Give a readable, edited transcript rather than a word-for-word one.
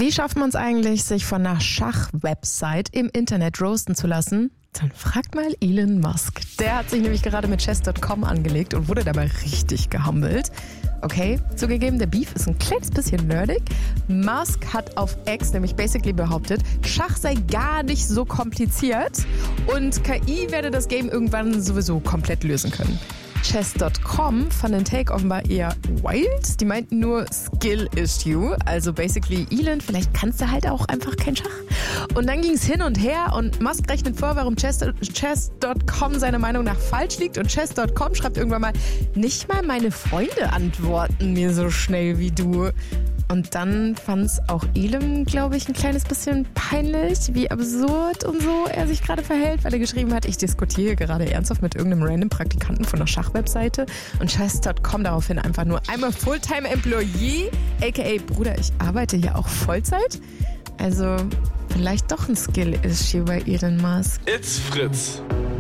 Wie schafft man es eigentlich, sich von einer Schach-Website im Internet roasten zu lassen? Dann fragt mal Elon Musk. Der hat sich nämlich gerade mit Chess.com angelegt und wurde dabei richtig gehumbelt. Okay, zugegeben, der Beef ist ein kleines bisschen nerdig. Musk hat auf X nämlich basically behauptet, Schach sei gar nicht so kompliziert und KI werde das Game irgendwann sowieso komplett lösen können. Chess.com fand den Take offenbar eher wild. Die meinten nur Skill Issue. Also basically, Elon, vielleicht kannst du halt auch einfach kein Schach. Und dann ging es hin und her und Musk rechnet vor, warum Chess.com seiner Meinung nach falsch liegt. Und Chess.com schreibt irgendwann mal, nicht mal meine Freunde antworten mir so schnell wie du. Und dann fand es auch Elon, glaube ich, ein kleines bisschen peinlich, wie absurd und so er sich gerade verhält, weil er geschrieben hat, ich diskutiere gerade ernsthaft mit irgendeinem random Praktikanten von einer Schachwebseite und Chess.com daraufhin einfach nur I'm a full-time employee, aka Bruder, ich arbeite hier auch Vollzeit. Also vielleicht doch ein Skill-Issue bei Elon Musk. It's Fritz.